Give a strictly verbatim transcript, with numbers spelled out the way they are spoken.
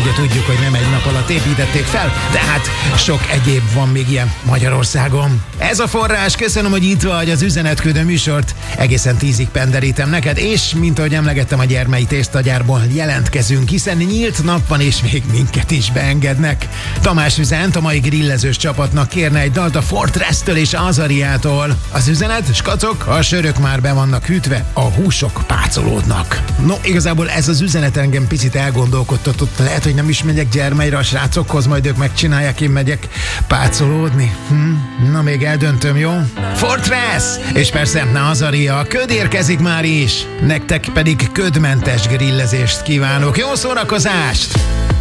ugye tudjuk, hogy nem egy nap alatt építették fel, de hát sok egyéb van még ilyen Magyarországon. Ez a forrás, köszönöm, hogy itt vagy, az üzenetküldő műsort egészen tízig penderítem neked, és mint ahogy emlegettem, a Gyermei tésztagyárból jelentkezünk, hiszen nyílt nap van, és még minket is beengednek. Tamás üzent, a mai grillezős csapatnak kérne egy dalt a Fortress-től és Azariától. Az üzenet, skacok, a sörök már be vannak hűtve, a húsok pácolódnak. No, igazából ez az üzenet engem picit elgondolkodtatott. Lehet, hogy nem is megyek Gyermelyre a srácokhoz, majd ők megcsinálják, én megyek pácolódni. Hm? Na, még eldöntöm, jó? Fortress! És persze, na Azaria, köd érkezik már is. Nektek pedig ködmentes grillezést kívánok. Jó szórakozást!